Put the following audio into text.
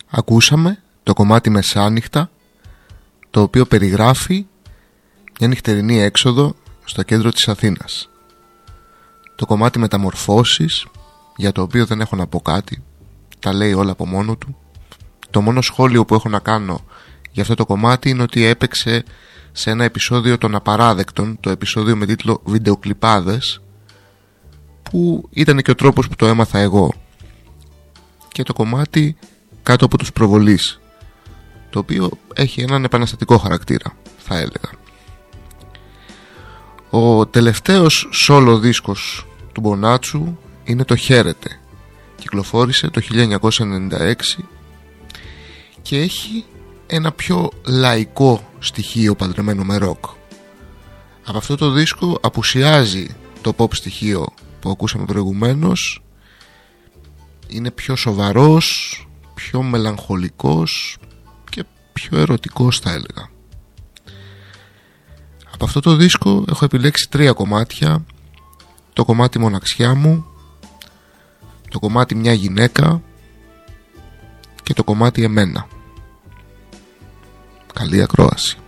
Ακούσαμε το κομμάτι Μεσάνυχτα, το οποίο περιγράφει μια νυχτερινή έξοδο στο κέντρο της Αθήνας. Το κομμάτι Μεταμορφώσεις, για το οποίο δεν έχω να πω κάτι, τα λέει όλα από μόνο του. Το μόνο σχόλιο που έχω να κάνω για αυτό το κομμάτι είναι ότι έπαιξε σε ένα επεισόδιο των Απαράδεκτων, το επεισόδιο με τίτλο Βιντεοκλιπάδες, που ήταν και ο τρόπος που το έμαθα εγώ. Και το κομμάτι Κάτω από τους Προβολείς, το οποίο έχει έναν επαναστατικό χαρακτήρα, θα έλεγα. Ο τελευταίος solo δίσκος του Μπονάτσου είναι το Χαίρετε. Κυκλοφόρησε το 1996 και έχει ένα πιο λαϊκό στοιχείο παντρεμένο με ροκ. Από αυτό το δίσκο απουσιάζει το pop στοιχείο που ακούσαμε προηγουμένως. Είναι πιο σοβαρός, πιο μελαγχολικός και πιο ερωτικός, θα έλεγα. Από αυτό το δίσκο έχω επιλέξει 3 κομμάτια. Το κομμάτι Μοναξιά μου, το κομμάτι Μια γυναίκα και το κομμάτι Εμένα. Καλή ακρόαση.